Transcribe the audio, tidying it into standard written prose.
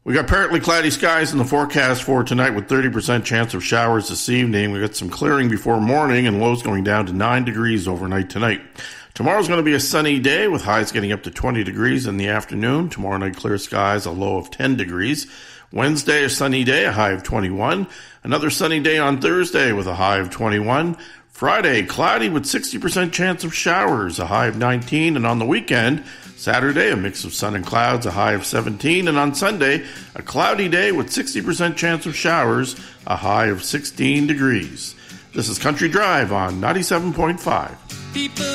We got partly cloudy skies in the forecast for tonight with 30% chance of showers this evening. We got some clearing before morning and lows going down to 9 degrees overnight tonight. Tomorrow's going to be a sunny day with highs getting up to 20 degrees in the afternoon. Tomorrow night, clear skies, a low of 10 degrees. Wednesday, a sunny day, a high of 21. Another sunny day on Thursday with a high of 21. Friday, cloudy with 60% chance of showers, a high of 19. And on the weekend, Saturday, a mix of sun and clouds, a high of 17. And on Sunday, a cloudy day with 60% chance of showers, a high of 16 degrees. This is Country Drive on 97.5. People